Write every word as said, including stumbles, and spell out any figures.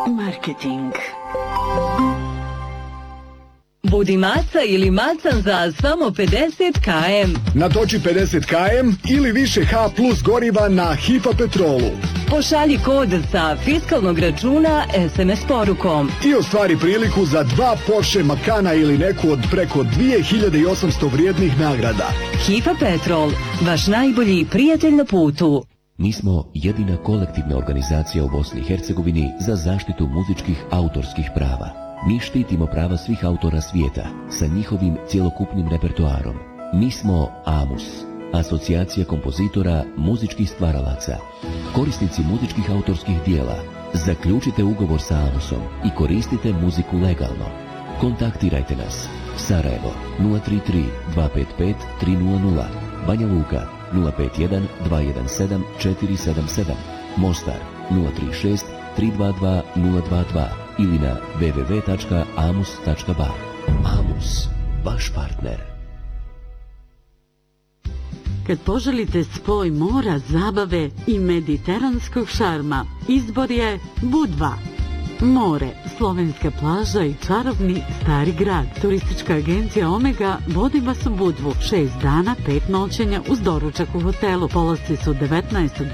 Marketing. Budi maca ili macan za samo pedeset kilometara. Natoči pedeset kilometara ili više H plus goriva na Hifa Petrolu. Pošalji kod sa fiskalnog računa es em es porukom. I ostvari priliku za dva Porsche Macana ili neku od preko dvije hiljade osamsto vrijednih nagrada. Hifa Petrol, vaš najbolji prijatelj na putu. Mi smo jedina kolektivna organizacija u Bosni i Hercegovini za zaštitu muzičkih autorskih prava. Mi štitimo prava svih autora svijeta sa njihovim cjelokupnim repertoarom. Mi smo AMUS, Asocijacija kompozitora muzičkih stvaralaca. Korisnici muzičkih autorskih dijela, zaključite ugovor sa AMUSom i koristite muziku legalno. Kontaktirajte nas. Sarajevo nula tri tri dva pet pet tri nula nula, Banja Luka nula pet jedan dva jedan sedam četiri sedam sedam, Mostar nula tri šest tri dva dva nula dva dva ili na w w w tačka amus tačka ba. AMUS, vaš partner. Kad poželite spoj mora, zabave i mediteranskog šarma, izbor je Budva. More, slovenska plaža i čarobni stari grad. Turistička agencija Omega vodi vas u Budvu. Šest dana, pet noćenja uz doručak u hotelu. Polasci su devetnaestog